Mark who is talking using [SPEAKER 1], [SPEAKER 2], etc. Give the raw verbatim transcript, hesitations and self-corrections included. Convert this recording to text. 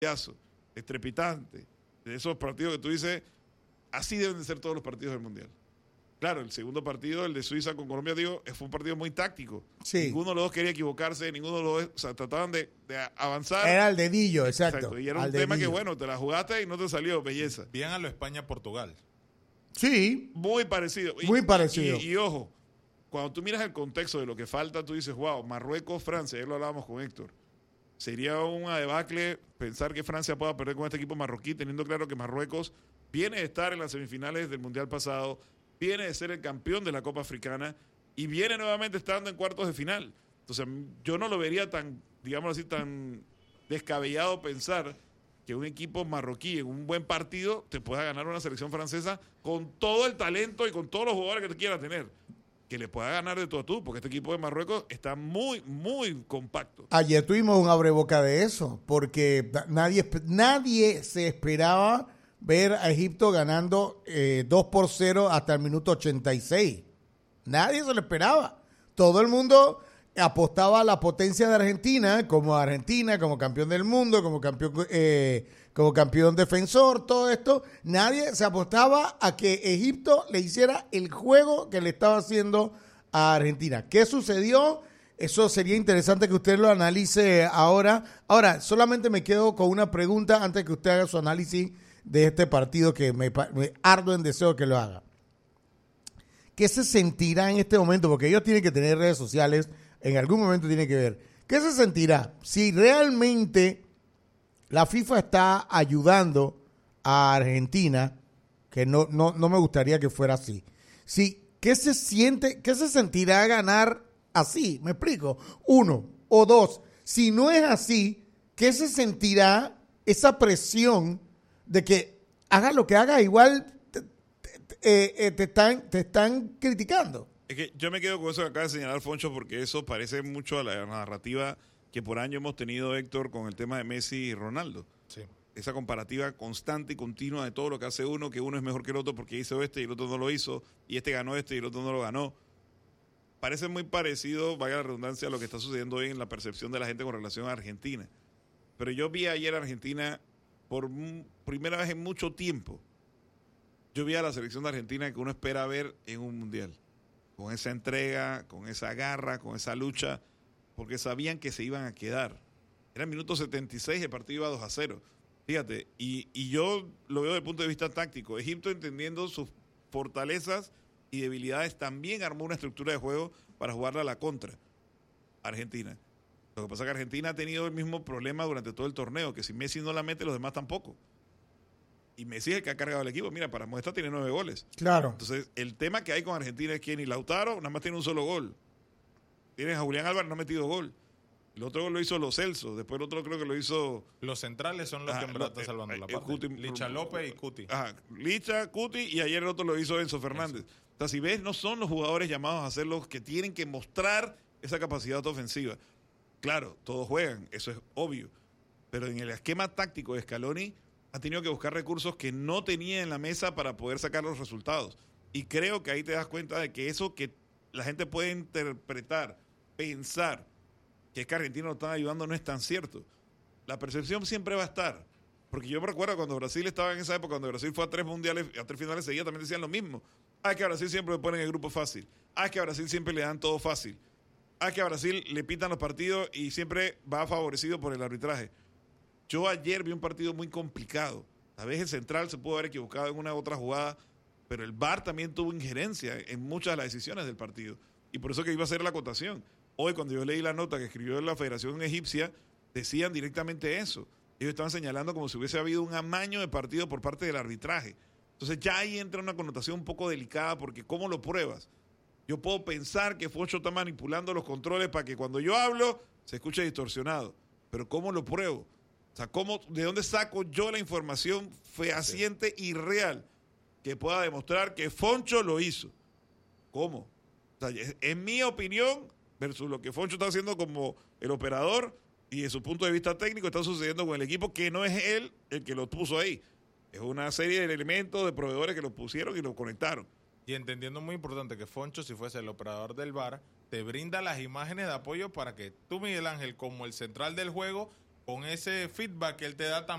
[SPEAKER 1] partidazo, estrepitante, de esos partidos que tú dices, así deben de ser todos los partidos del Mundial. Claro, el segundo partido, el de Suiza con Colombia, digo, fue un partido muy táctico.
[SPEAKER 2] Sí.
[SPEAKER 1] Ninguno de los dos quería equivocarse, ninguno de los dos, o sea, trataban de, de avanzar.
[SPEAKER 2] Era el dedillo, exacto.
[SPEAKER 1] Exacto. Y era
[SPEAKER 2] al
[SPEAKER 1] un tema
[SPEAKER 2] dedillo.
[SPEAKER 1] que, bueno, te la jugaste y no te salió, belleza.
[SPEAKER 3] Bien a lo España-Portugal.
[SPEAKER 2] Sí.
[SPEAKER 1] Muy parecido. Y,
[SPEAKER 2] Muy parecido.
[SPEAKER 1] Y, y, y ojo, cuando tú miras el contexto de lo que falta, tú dices, wow, Marruecos, Francia, ayer lo hablábamos con Héctor. Sería una debacle pensar que Francia pueda perder con este equipo marroquí, teniendo claro que Marruecos viene de estar en las semifinales del Mundial pasado, viene de ser el campeón de la Copa Africana y viene nuevamente estando en cuartos de final. Entonces, yo no lo vería tan, digamos así, tan descabellado pensar que un equipo marroquí en un buen partido te pueda ganar una selección francesa con todo el talento y con todos los jugadores que te quiera tener. Que le pueda ganar de todo a tú, porque este equipo de Marruecos está muy, muy compacto.
[SPEAKER 2] Ayer tuvimos un abreboca de eso, porque nadie, nadie se esperaba ver a Egipto ganando eh, dos por cero hasta el minuto ochenta y seis. Nadie se lo esperaba. Todo el mundo apostaba a la potencia de Argentina, como Argentina, como campeón del mundo, como campeón, eh, como campeón defensor, todo esto. Nadie se apostaba a que Egipto le hiciera el juego que le estaba haciendo a Argentina. ¿Qué sucedió? Eso sería interesante que usted lo analice ahora. Ahora, solamente me quedo con una pregunta antes que usted haga su análisis de este partido, que me, me ardo en deseo que lo haga. ¿Qué se sentirá en este momento? Porque ellos tienen que tener redes sociales, en algún momento tienen que ver. ¿Qué se sentirá si realmente la FIFA está ayudando a Argentina? Que no, no, no me gustaría que fuera así. Si, ¿qué se siente, qué se sentirá ganar así? ¿Me explico? Uno. O dos, si no es así, ¿qué se sentirá esa presión de que haga lo que haga, igual te, te, eh, te, están, te están criticando?
[SPEAKER 1] Es que yo me quedo con eso que acaba de señalar Foncho, porque eso parece mucho a la narrativa que por año hemos tenido, Héctor, con el tema de Messi y Ronaldo.
[SPEAKER 3] Sí.
[SPEAKER 1] Esa comparativa constante y continua de todo lo que hace uno, que uno es mejor que el otro porque hizo este y el otro no lo hizo, y este ganó este y el otro no lo ganó. Parece muy parecido, vaya la redundancia, a lo que está sucediendo hoy en la percepción de la gente con relación a Argentina. Pero yo vi ayer a Argentina por primera vez en mucho tiempo. Yo vi a la selección de Argentina que uno espera ver en un mundial. Con esa entrega, con esa garra, con esa lucha, porque sabían que se iban a quedar. Era el minuto setenta y seis, el partido iba dos a cero. Fíjate, y, y yo lo veo desde el punto de vista táctico. Egipto, entendiendo sus fortalezas y debilidades, también armó una estructura de juego para jugarla a la contra. Argentina. Lo que pasa es que Argentina ha tenido el mismo problema durante todo el torneo, que si Messi no la mete, los demás tampoco. Y Messi es el que ha cargado el equipo. Mira, para muestra tiene nueve goles.
[SPEAKER 2] Claro.
[SPEAKER 1] Entonces, el tema que hay con Argentina es que ni Lautaro nada más tiene un solo gol. Tienes a Julián Álvarez, no ha metido gol. El otro gol lo hizo Lo Celso. Después el otro creo que lo hizo...
[SPEAKER 3] Los centrales son los
[SPEAKER 1] ah,
[SPEAKER 3] que en verdad
[SPEAKER 1] no,
[SPEAKER 3] están salvando
[SPEAKER 1] eh,
[SPEAKER 3] la
[SPEAKER 1] eh,
[SPEAKER 3] parte.
[SPEAKER 1] Cuti,
[SPEAKER 3] Licha López y Cuti.
[SPEAKER 1] Ajá, Licha, Cuti, y ayer el otro lo hizo Enzo Fernández. Eso. O sea, si ves, no son los jugadores llamados a ser los que tienen que mostrar esa capacidad ofensiva. Claro, todos juegan, eso es obvio. Pero en el esquema táctico de Scaloni ha tenido que buscar recursos que no tenía en la mesa para poder sacar los resultados. Y creo que ahí te das cuenta de que eso que la gente puede interpretar, pensar, que es que Argentina nos está ayudando, no es tan cierto. La percepción siempre va a estar. Porque yo me recuerdo cuando Brasil estaba en esa época, cuando Brasil fue a tres mundiales, a tres finales seguidas, también decían lo mismo. Ah, es que a Brasil siempre le ponen el grupo fácil. Ah, es que a Brasil siempre le dan todo fácil. Ah, es que a Brasil le pitan los partidos y siempre va favorecido por el arbitraje. Yo ayer vi un partido muy complicado. A veces el central se pudo haber equivocado en una u otra jugada, pero el V A R también tuvo injerencia en muchas de las decisiones del partido. Y por eso que iba a ser la acotación. Hoy, cuando yo leí la nota que escribió la Federación Egipcia, decían directamente eso. Ellos estaban señalando como si hubiese habido un amaño de partido por parte del arbitraje. Entonces ya ahí entra una connotación un poco delicada, porque ¿cómo lo pruebas? Yo puedo pensar que Foncho está manipulando los controles para que cuando yo hablo se escuche distorsionado. Pero ¿cómo lo pruebo? O sea, ¿cómo, ¿de dónde saco yo la información fehaciente sí. y real que pueda demostrar que Foncho lo hizo? ¿Cómo? O sea, es, en mi opinión, versus lo que Foncho está haciendo como el operador, y de su punto de vista técnico está sucediendo con el equipo, que no es él el que lo puso ahí. Es una serie de elementos, de proveedores que lo pusieron y lo conectaron.
[SPEAKER 3] Y entendiendo muy importante que Foncho, si fuese el operador del V A R, te brinda las imágenes de apoyo para que tú, Miguel Ángel, como el central del juego, con ese feedback que él te da también